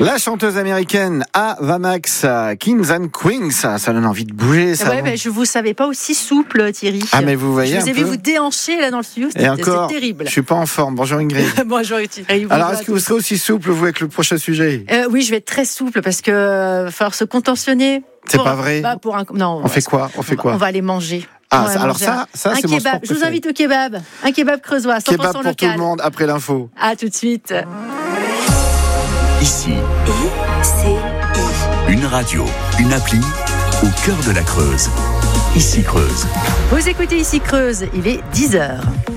La chanteuse américaine Ava Max, Kings and Queens, ça donne envie de bouger, ça. Ouais, mais je vous savais pas aussi souple, Thierry. Ah, mais vous voyez. Je vous ai vu vous déhancher là dans le studio, Et encore, c'est terrible. Je suis pas en forme. Bonjour Ingrid. Bonjour Thierry. Alors, est-ce que vous serez aussi souple, vous, avec le prochain sujet? Oui, je vais être très souple parce que va falloir se contentionner. C'est pas vrai. Non. On fait quoi? On va aller manger. Ah, alors ça c'est mon sport kebab. Je vous invite au kebab. Un kebab creusois, 100% kebab pour local. tout le monde après l'info. À tout de suite. Ici, une radio, une appli au cœur de la Creuse. Ici Creuse. Vous écoutez Ici Creuse, il est 10h.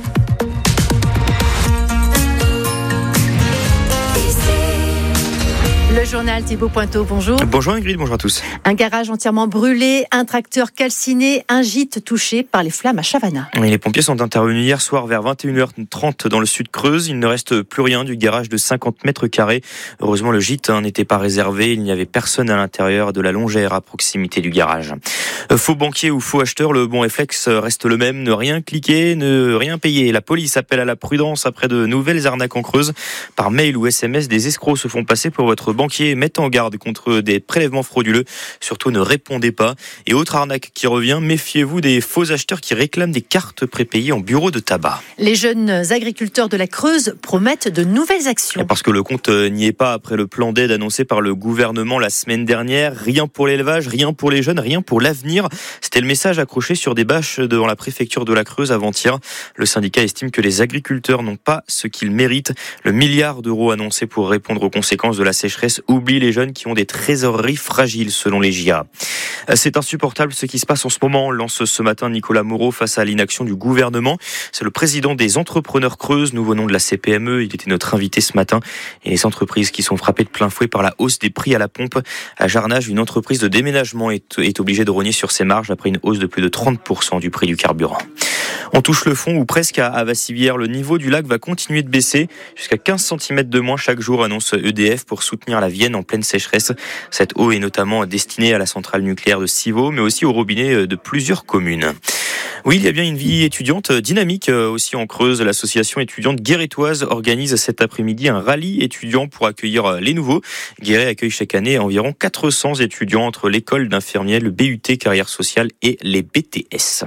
Le journal Thibaut Pointeau, bonjour. Bonjour Ingrid, bonjour à tous. Un garage entièrement brûlé, un tracteur calciné, un gîte touché par les flammes à Chavanat. Oui, les pompiers sont intervenus hier soir vers 21h30 dans le sud Creuse. Il ne reste plus rien du garage de 50 mètres carrés. Heureusement, le gîte n'était pas réservé. Il n'y avait personne à l'intérieur de la longère à proximité du garage. Faux banquier ou faux acheteur, le bon réflexe reste le même. Ne rien cliquer, ne rien payer. La police appelle à la prudence après de nouvelles arnaques en Creuse. Par mail ou SMS, des escrocs se font passer pour votre banquier. Mettent en garde contre des prélèvements frauduleux. Surtout, ne répondez pas. Et autre arnaque qui revient, méfiez-vous des faux acheteurs qui réclament des cartes prépayées en bureau de tabac. Les jeunes agriculteurs de la Creuse promettent de nouvelles actions. Parce que le compte n'y est pas après le plan d'aide annoncé par le gouvernement la semaine dernière. Rien pour l'élevage, rien pour les jeunes, rien pour l'avenir. C'était le message accroché sur des bâches devant la préfecture de la Creuse avant-hier. Le syndicat estime que les agriculteurs n'ont pas ce qu'ils méritent. Le milliard d'euros annoncé pour répondre aux conséquences de la sécheresse oublie les jeunes qui ont des trésoreries fragiles selon les JA. C'est insupportable ce qui se passe en ce moment, lance ce matin Nicolas Moreau face à l'inaction du gouvernement. C'est le président des entrepreneurs creuses, nouveau nom de la CPME. Il était notre invité ce matin. Et les entreprises qui sont frappées de plein fouet par la hausse des prix à la pompe. À Jarnage, une entreprise de déménagement est obligée de rogner sur ses marges après une hausse de plus de 30% du prix du carburant. On touche le fond ou presque à Vassivière. Le niveau du lac va continuer de baisser jusqu'à 15 cm de moins chaque jour, annonce EDF, pour soutenir la Vienne en pleine sécheresse. Cette eau est notamment destinée à la centrale nucléaire de Civaux, mais aussi au robinet de plusieurs communes. Oui, il y a bien une vie étudiante dynamique aussi en Creuse. L'association étudiante guérétoise organise cet après-midi un rallye étudiant pour accueillir les nouveaux. Guéret accueille chaque année environ 400 étudiants entre l'école d'infirmiers, le BUT carrière sociale et les BTS.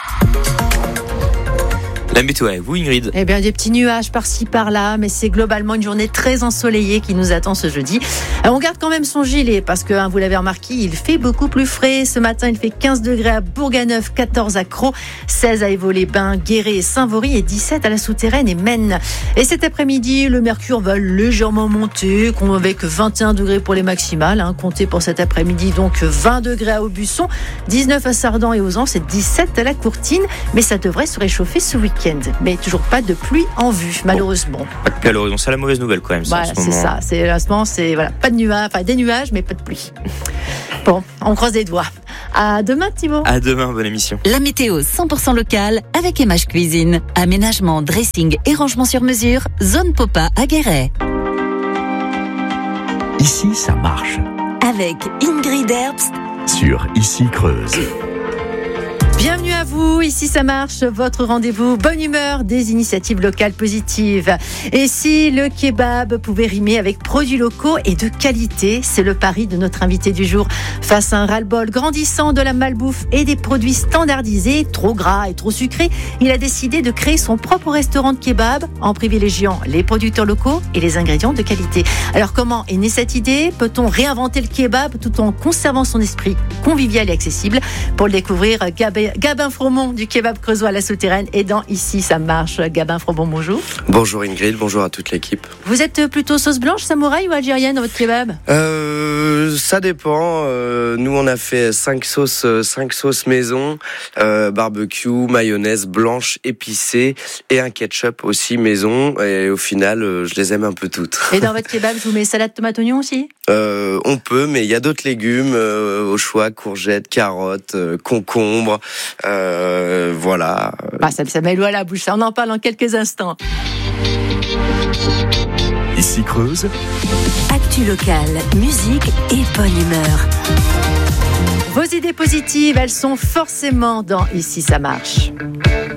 La météo, vous Ingrid? Eh bien, des petits nuages par-ci par-là, mais c'est globalement une journée très ensoleillée qui nous attend ce jeudi. On garde quand même son gilet parce que, vous l'avez remarqué, il fait beaucoup plus frais. Ce matin, il fait 15 degrés à Bourganeuf, 14 à Crau, 16 à Évaux-les-Bains, Guéret et Saint-Vaury et 17 à la Souterraine et Maine. Et cet après-midi, le mercure va légèrement monter, avec 21 degrés pour les maximales. Comptez pour cet après-midi, donc 20 degrés à Aubusson, 19 à Sardan et aux Anses et 17 à la Courtine. Mais ça devrait se réchauffer ce week-end. Mais toujours pas de pluie en vue, malheureusement. Pas de pluie à l'horizon, c'est la mauvaise nouvelle quand même. Voilà, c'est ça. C'est pas de nuages, enfin des nuages, mais pas de pluie. Bon, on croise les doigts. À demain, Thibaut. À demain, bonne émission. La météo 100% locale avec Emage Cuisine. Aménagement, dressing et rangement sur mesure. Zone Popa à Guéret. Ici, ça marche. Avec Ingrid Herbst. Sur Ici Creuse. Bienvenue à vous, ici ça marche, votre rendez-vous bonne humeur, des initiatives locales positives. Et si le kebab pouvait rimer avec produits locaux et de qualité, c'est le pari de notre invité du jour. Face à un ras-le-bol grandissant de la malbouffe et des produits standardisés, trop gras et trop sucrés, il a décidé de créer son propre restaurant de kebab en privilégiant les producteurs locaux et les ingrédients de qualité. Alors comment est née cette idée? Peut-on réinventer le kebab tout en conservant son esprit convivial et accessible? Pour le découvrir, Gabin Fromont du kebab creusois à la Souterraine et dans Ici ça marche. Gabin Fromont, bonjour. Bonjour Ingrid, bonjour à toute l'équipe. Vous êtes plutôt sauce blanche, samouraï ou algérienne dans votre kebab? Ça dépend. Nous on a fait 5 sauces maison, barbecue, mayonnaise blanche épicée et un ketchup aussi maison. Et au final, je les aime un peu toutes. Et dans votre kebab, je vous mets salade tomate oignon aussi? On peut, mais il y a d'autres légumes au choix, courgettes, carottes, concombres. Voilà. Ça met l'eau à la bouche. On en parle en quelques instants. Ici Creuse. Actu locale, musique et bonne humeur. Vos idées positives, elles sont forcément dans Ici ça marche.